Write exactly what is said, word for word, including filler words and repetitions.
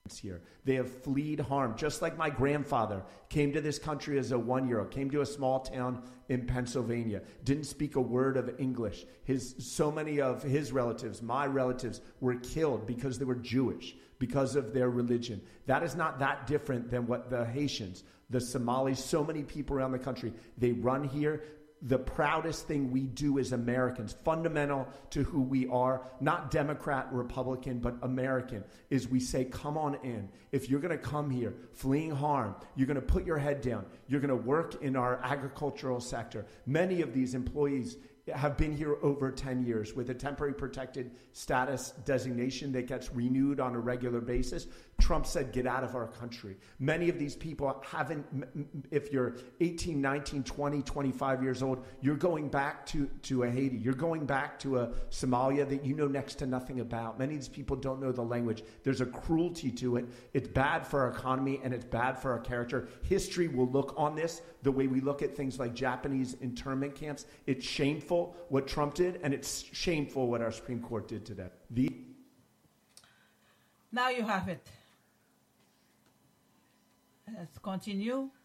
here. They have fled harm, just like my grandfather came to this country as a one-year-old, came to a small town in Pennsylvania, didn't speak a word of English. His so many of his relatives, my relatives, were killed because they were Jewish, because of their religion. That is not that different than what the Haitians, the Somalis, so many people around the country, they run here. The proudest thing we do as Americans, fundamental to who we are, not Democrat, Republican, but American, is we say, come on in. If you're going to come here fleeing harm, you're going to put your head down. You're going to work in our agricultural sector. Many of these employees have been here over ten years with a temporary protected status designation that gets renewed on a regular basis. Trump said, get out of our country. Many of these people haven't, if you're eighteen, nineteen, twenty, twenty-five years old, you're going back to, to a Haiti. You're going back to a Somalia that you know next to nothing about. Many of these people don't know the language. There's a cruelty to it. It's bad for our economy and it's bad for our character. History will look on this the way we look at things like Japanese internment camps. It's shameful what Trump did, and it's shameful what our Supreme Court did today. The Now you have it. Let's continue.